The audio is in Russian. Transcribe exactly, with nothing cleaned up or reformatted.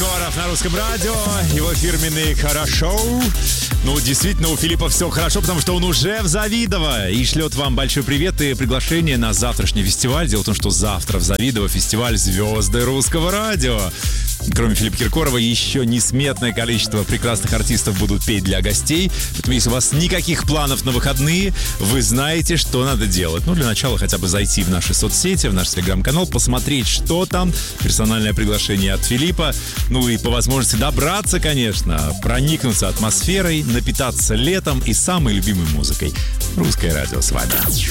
Киркоров на Русском радио. Его фирменный «Хорошо». Ну, действительно, у Филиппа все хорошо, потому что он уже в Завидово и шлет вам большой привет и приглашение на завтрашний фестиваль. Дело в том, что завтра в Завидово фестиваль «Звезды Русского радио». Кроме Филиппа Киркорова, еще несметное количество прекрасных артистов будут петь для гостей. Поэтому, если у вас никаких планов на выходные, вы знаете, что надо делать. Ну, для начала хотя бы зайти в наши соцсети, в наш телеграм-канал, посмотреть, что там. Персональное приглашение от Филиппа. Ну и по возможности добраться, конечно, проникнуться атмосферой, напитаться летом и самой любимой музыкой. Русское радио с вами.